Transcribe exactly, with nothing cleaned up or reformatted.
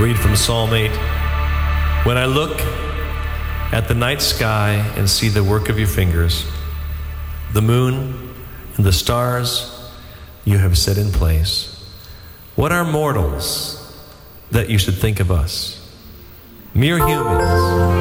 read from Psalm eight. When I look at the night sky and see the work of your fingers, the moon and the stars you have set in place, what are mortals that you should think of us? Mere humans